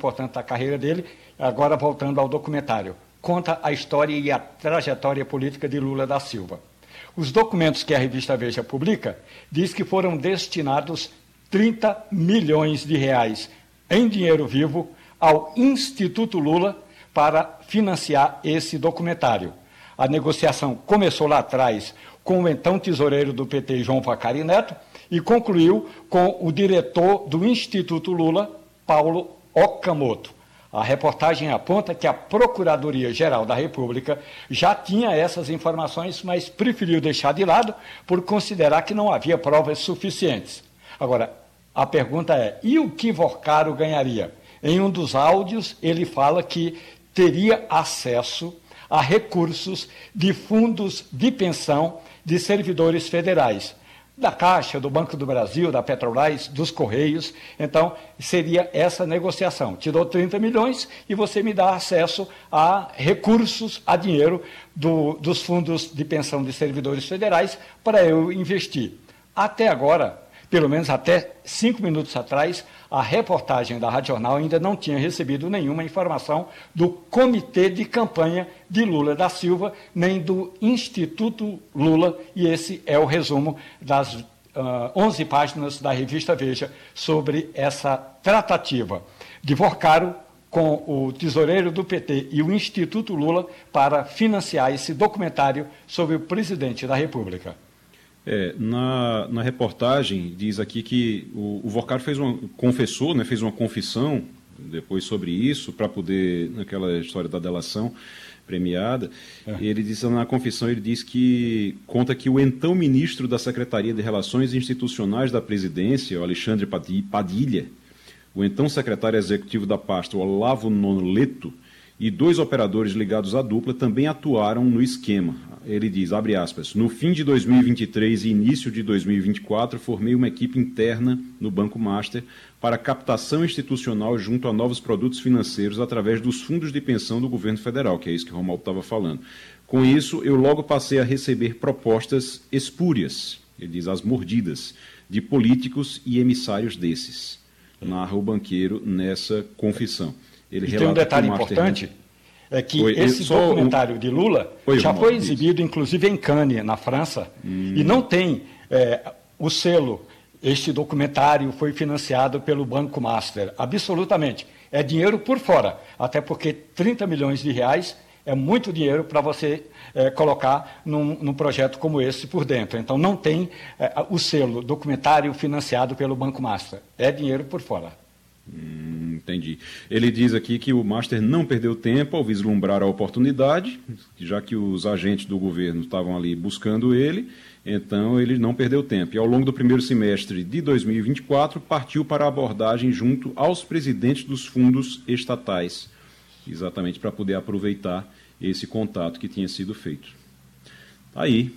importante da carreira dele. Agora, voltando ao documentário, conta a história e a trajetória política de Lula da Silva. Os documentos que a revista Veja publica diz que foram destinados 30 milhões de reais em dinheiro vivo ao Instituto Lula para financiar esse documentário. A negociação começou lá atrás com o então tesoureiro do PT, João Facari Neto, e concluiu com o diretor do Instituto Lula, Paulo Okamoto. A reportagem aponta que a Procuradoria-Geral da República já tinha essas informações, mas preferiu deixar de lado por considerar que não havia provas suficientes. Agora, a pergunta é, e o que Vorcaro ganharia? Em um dos áudios, ele fala que teria acesso a recursos de fundos de pensão de servidores federais, da Caixa, do Banco do Brasil, da Petrobras, dos Correios. Então, seria essa negociação. Te dou 30 milhões e você me dá acesso a recursos, a dinheiro dos fundos de pensão de servidores federais para eu investir. Até agora, pelo menos até 5 minutos atrás, a reportagem da Rádio Jornal ainda não tinha recebido nenhuma informação do Comitê de Campanha de Lula da Silva, nem do Instituto Lula, e esse é o resumo das 11 páginas da revista Veja sobre essa tratativa de Vorcaro com o tesoureiro do PT e o Instituto Lula para financiar esse documentário sobre o presidente da República. Na reportagem diz aqui que o Vorcaro fez uma confissão depois sobre isso, para poder, naquela história da delação premiada, ele disse na confissão, ele diz que conta que o então ministro da Secretaria de Relações Institucionais da Presidência, o Alexandre Padilha, o então secretário executivo da pasta, o Olavo Noleto, e 2 operadores ligados à dupla também atuaram no esquema. Ele diz, abre aspas, no fim de 2023 e início de 2024, formei uma equipe interna no Banco Master para captação institucional junto a novos produtos financeiros através dos fundos de pensão do governo federal, que é isso que o Romualdo estava falando. Com isso, eu logo passei a receber propostas espúrias, ele diz, as mordidas, de políticos e emissários desses, narra o banqueiro nessa confissão. Ele e tem um detalhe importante, é que esse documentário de Lula já foi exibido, inclusive, em Cannes, na França, e não tem o selo, este documentário foi financiado pelo Banco Master, absolutamente. É dinheiro por fora, até porque 30 milhões de reais é muito dinheiro para você colocar num projeto como esse por dentro. Então, não tem o selo documentário financiado pelo Banco Master, é dinheiro por fora. Entendi. Ele diz aqui que o Master não perdeu tempo ao vislumbrar a oportunidade, já que os agentes do governo estavam ali buscando ele, então ele não perdeu tempo. E ao longo do primeiro semestre de 2024, partiu para a abordagem junto aos presidentes dos fundos estatais, exatamente para poder aproveitar esse contato que tinha sido feito. Aí,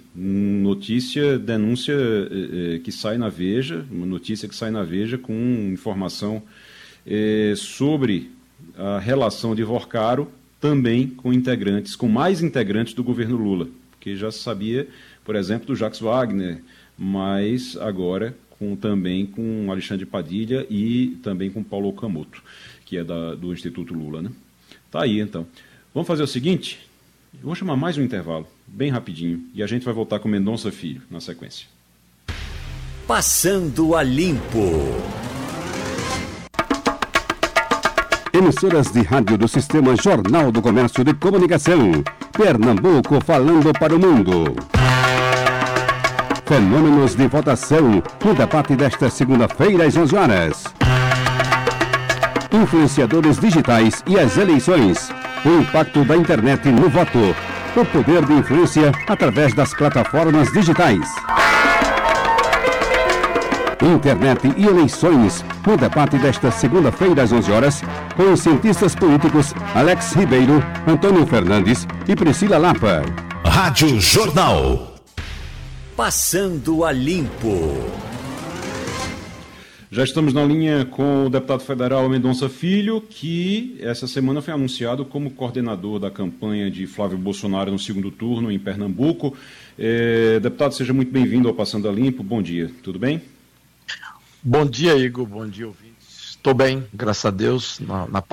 denúncia que sai na Veja, uma notícia que sai na Veja com informação sobre a relação de Vorcaro também com mais integrantes do governo Lula, porque já se sabia, por exemplo, do Jacques Wagner, mas agora também com Alexandre Padilha e também com Paulo Okamoto, que é do Instituto Lula, né? Tá aí, então. Vamos fazer o seguinte, eu vou chamar mais um intervalo, bem rapidinho, e a gente vai voltar com Mendonça Filho na sequência. Passando a Limpo. Emissoras de rádio do Sistema Jornal do Comércio de Comunicação. Pernambuco falando para o mundo. Fenômenos de votação no debate desta segunda-feira às 11 horas. Influenciadores digitais e as eleições. O impacto da internet no voto. O poder de influência através das plataformas digitais. Internet e eleições, no debate desta segunda-feira às 11 horas, com os cientistas políticos Alex Ribeiro, Antônio Fernandes e Priscila Lapa. Rádio Jornal. Passando a Limpo. Já estamos na linha com o deputado federal Mendonça Filho, que essa semana foi anunciado como coordenador da campanha de Flávio Bolsonaro no segundo turno em Pernambuco. Deputado, seja muito bem-vindo ao Passando a Limpo. Bom dia, tudo bem? Bom dia, Igor. Bom dia, ouvintes. Estou bem, graças a Deus, na